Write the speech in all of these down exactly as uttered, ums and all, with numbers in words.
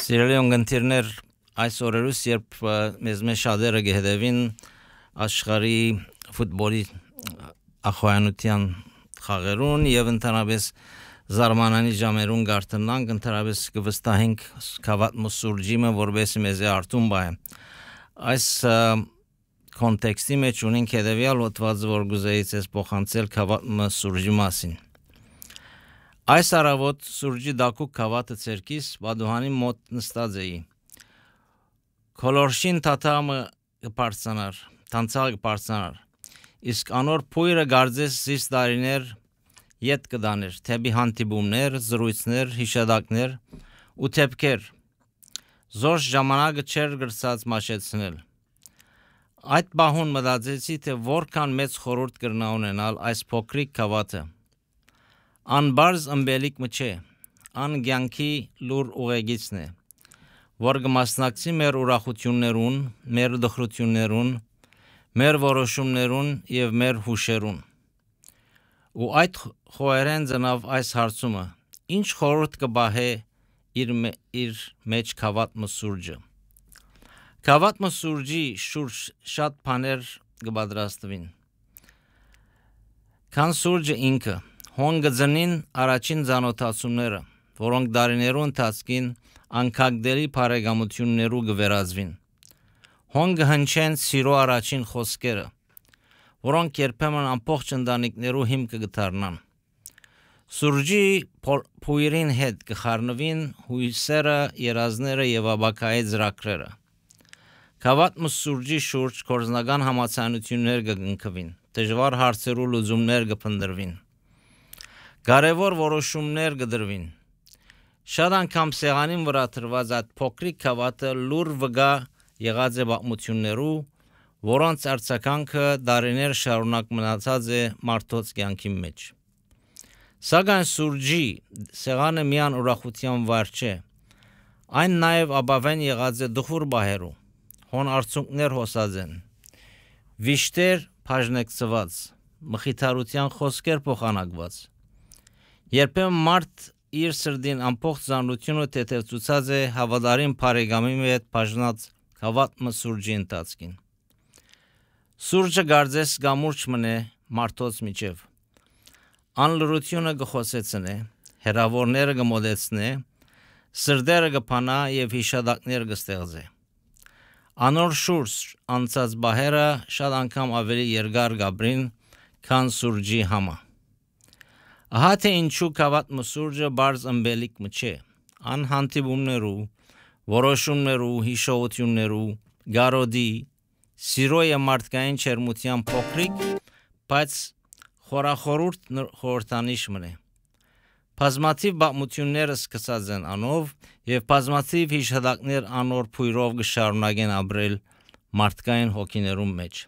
Սիրելի ունգընտիրներ, այս օրերուս երբ մեզ մեջ շատերը գհետևին աշխարհի ֆուտբոլի ախոյանության խաղերուն եւ ընդհանրապես զարմանալի ժամերուն գարտնանք ընդհանրապես կվստահենք կավատմու սուրճիմը որբեսի մեզի արտուն բայ այս կոնտեքստի մեջ ունենք հետևյալ հոդվածը որ գուզեից ես փոխանցել կավատմու սուրճի մասին Այս առավոտ սուրճի դակուկ կավատը ցերկիս բադուհանի մոտ նստած էի Քոլորշին թաթամը կբարձանար տանցալ կբարձանար իսկ անոր փույրը գարձես զիս դարիներ Ետ կդաներ թեբի հանդիպումներ զրույցներ հիշադակներ ու թեփքեր Զորջ ժամանակը չեր գրծած մաշեցնել Այդ բահուն մտածեցի թե որքան մեծ խորհուրդ կրնա ունենալ այս փոքրիկ կավատը Անբարզ ըմբելիք մը չէ, ան գյանքի լուր ուղեգիցն է, որ կմասնակցի մեր ուրախություններուն, մեր դխրություններուն, մեր որոշումներուն և մեր հուշերուն։ Ու այդ խոհերեն ծնավ այս հարցումը, ինչ խորհուրդ կբահե իր, իր մեջ կավատմը սուրճը։ Կավատմը սուրճի շուրջ շատ բաներ կպատրաստվին։ Քան սուրճը ինքը Հոնգը ձնին առաջին ծանոթացումները, որոնք դարիներու ընթացքին անկագդելի բարեկամություններու կվերածվին։ Հոնգը հնչեն սիրո առաջին խոսքերը, որոնք երբեմն ամբողջ ընտանիքներու հիմքը կդառնան։ Սուրճի փույրին հետ կխառնվին հույսերը, երազները եւ աբակայի ծրագրերը։ Կավատմը սուրճի շուրջ կորզնական համացանություններ կգնքվին, դժվար հարցերու լուծումներ կփնտրվին։ Կարևոր որոշումներ կդրվին։ Շատ անգամ սեղանին վրա դրված այդ փոքրիկ կավատը լուր վգա եղած է պատմություններու, որոնց արձագանքը դարիներ շարունակ մնացած է մարդոց կյանքի մեջ։ Սակայն սուրճի սեղանը միան ուրախության վայր չէ։ Այն նաև ապավեն եղած է դխուր բահերու, հոն արցունքներ հոսած են, վիշտեր բաժնեկցված, մխիթարության խոսքեր փոխանակված։ Երբեմն մարդ իր սրդին ամբողջ զանրությունը թեթևացած է հավատարիմ բարեկամի հետ բաժնած կավատմը սուրճի ընթացքին։ Սուրճը գարձես գամուրջ մնե մարդոց միջև։ Անլրությունը կխոսեցնե, հերավորները կմոդեցնե, սրդերը կփանա եւ հիշադակներ կստեղծե։ Անոր շուրջ անցած բահերը շատ անգամ ավելի երկար գաբրին, քան սուրճի համը։ Ահա թե ինչու կավատմը սուրճը բարձ ըմբելիք մը չէ, ան հանդիպումներու, որոշումներու, հիշողություններու, գարոդի, սիրո եւ մարդկային չերմության փոքրիկ, բայց խորախորուրդ խորհրդանիշ մնե։ Բազմաթիվ պատմությունները սկսած են անով եւ բազմաթիվ հիշադակներ անոր փույրով կշարունակեն ապրել մարդկային հոգիներում մեջ։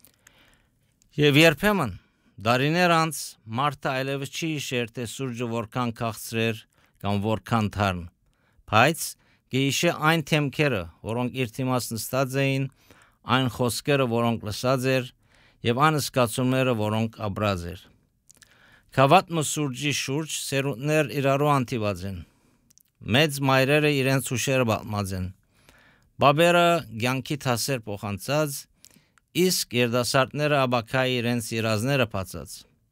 Եվ երբեմն Դարիներ անց մարդը այլևս չի հիշեր թե սուրճը որքան քաղցրեր կամ որքան թարմ, բայց կհիշե այն թեմքերը, որոնք իր դիմաց նստած էին, այն խոսքերը, որոնք լսած էր, եւ այն զգացումները, որոնք ապրած էր։ Կավատմը սուրճի շուրջ սերունդներ իրարու անտիված են։ Մեծ մայրերը իրենց հուշերը պատմած են։ Բաբերը կյանքի թասեր փոխանցած Իսկ երդասարտները աբակայի իրենց երազները բացած։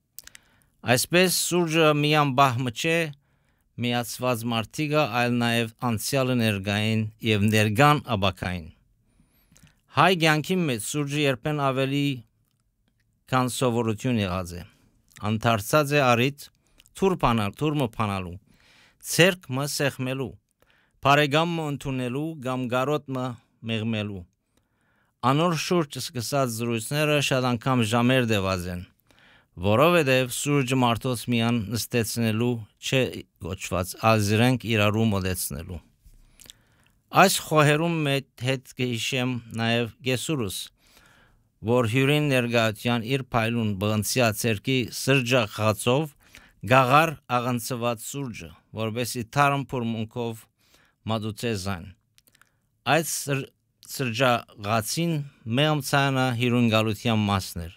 Այսպես սուրճը միան բահմը չէ, միացված մարդիկը, այլ նաև անցյալը ներկային եւ ներկան աբակային։ Հայ կյանքի մեջ սուրճը երբեն ավելի քան սովորություն եղած է։ Անթարցած է առիթ թուր բանալ, թուրմը բանալու, ցերկ մը սեղմելու, բարեկամը ընդունելու, կամ գարոտ մը մեղմելու։ Անոր շուրջ սկսած զրույցները շատ անգամ ժամեր դեված են, որովհետև սուրճը մարդոց միան նստեցնելու չէ գոչված, այլ իրենք իրարու մոտեցնելու։ Այս խոհերում հետ կհիշեմ նաև Գեսուրուս, որ հյուրին ներկայության իր փայլուն բղնցյա ցերկի սրճախացով գաղար աղանցված սուրճը, որովհետև թարմ փորմունքով մատուցե զան։ Այս Սրճաղացին մեամցանը հյուրընկալության մասն էր։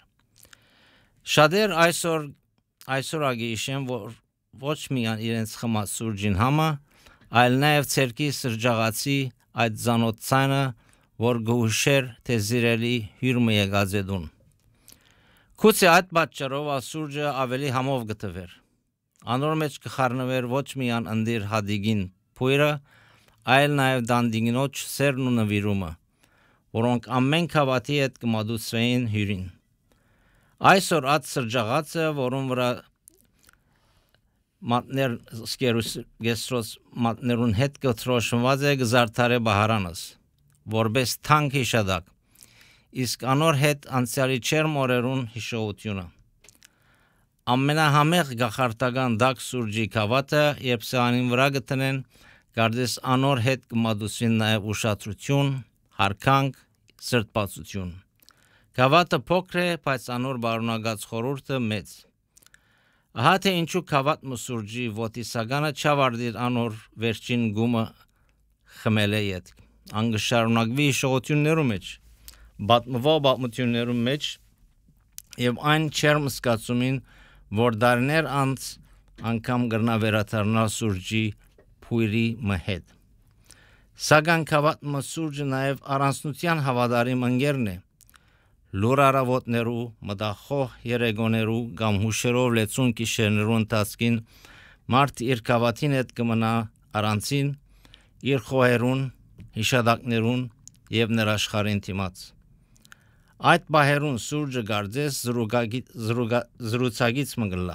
Շատեր այսօր այսօր ագիշեն որ ոչ միայն իրենց խմած սուրճին համը, այլ նաև ցերկի սրճաղացի այդ զանոթ ցանը, որ գուշեր թե զիրելի հյուրմը եկած է դուն։ Քուցե այդ պատճառով ասուրջը ավելի համով գտվեր։ Անոր մեջ կխառնվեր ոչ միան ընդիր հադիգին փույրը, այլ նաև դանդինոջ սերն ու նվիրումը, որոնք ամեն քավաթի հետ կմատուցվեին հյուրին։ Այսօր այդ սրճաղացը, որում վրա մատներ սկերուս գեսրոս մատներուն հետ կտրոշնված է գզարդարե բահարանս, որբես թանկ հիշադակ, իսկ անոր հետ անցյալի չերմ օրերուն հիշողությունը։ Ամենահամեղ գախարտական դակ սուրջի քավաթը, երբ սեղանին վրա գտնեն, կարդես անոր հետ կմատուցվին նաև ուշադրություն, հարկանք, սրտպացություն։ Քավաթը փոքր է, բայց անոր բարունագած խորհուրդը մեծ։ Ահա թե ինչու քավաթ սուրջի ոտիսագանը չավարտիր անոր վերջին գումը խմել է յետ։ Անգշարունակվի հիշողություններու մեջ, բատմվող բատմություններու մեջ եւ այն չերմ սկացումին, որ դարներ անց անգամ գրնա վերաթարնալ սուրջի փույրի մհետ։ Սակայն քավաթ սուրջը նաև առանցնության հավատարիմ ընկերն է, լուր առավոտներու, մտախոհ երեգոներու կամ հուշերով լեցուն գիշերներու ընթացքին մարդ իր քավաթին հետ կմնա առանցին, իր խոհերուն, հիշադակներուն եւ նրա աշխարհին դիմաց։ Այդ բահերուն սուրջը գարձես զրուցագից մգլա։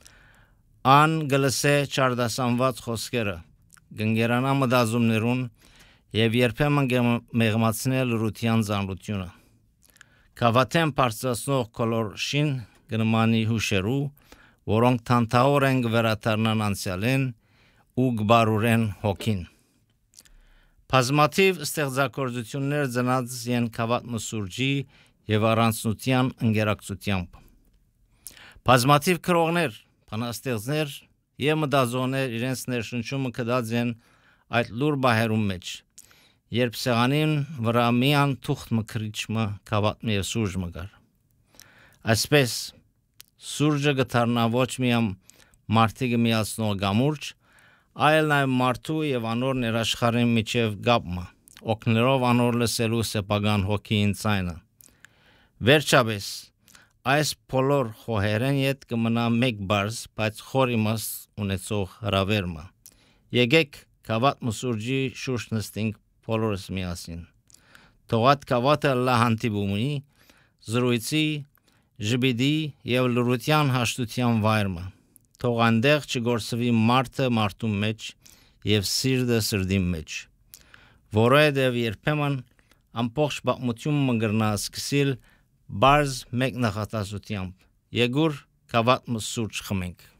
Ան գլսե չարդասանված խոսքերը, գնգերանա մտածումներուն եւ երբեմն մեղմացնե լրության զանրությունը։ Քավաթեն բարձրացնող կոլորշին գնմանի հուշերու, որոնք թանթավոր են գվերաթարնան անցյալեն ու գբարուրեն հոգին։ Բազմաթիվ ստեղծագործություններ ծնած են քավաթ սուրջի եւ առանցնության ընկերակցությամբ։ Բազմաթիվ քրողներ, բանաստեղծներ եւ մտածողներ իրենց ներշնչումը կդած են այդ լուր բահերում մեջ, երբ սեղանին վրա միան թուղթ մկրիչմը քավաթ եւ սուրճ մգար։ Այսպես սուրճը գտարնա ոչ միամ մարդիկը միացնող գամուրջ, այլ նաև մարդու եւ անոր ներաշխարհին միջև գապը, օգներով անոր լսելու սեփական հոգին ցայնը։ Վերջապես, այս բոլոր խոհերեն յետ կմնա մեկ բարձ, բայց խոր իմաստ ունեցող հրավերմը։ Եկեք քավաթ սուրջի շուրջ նստենք բոլորս միասին։ Թող այդ քավաթը լա հանդիպումի, զրույցի, ժպիտի եւ լրության հաշտության վայրը։ Թող այնտեղ չգործվի մարդը մարդու մեջ եւ սիրտը սրդի մեջ, որովհետեւ երբեմն ամբողջ բաղմություն մգրնա սկսիլ բարձ մեկ նախատասությամբ։ Եգուր քավաթ սուրճ խմենք։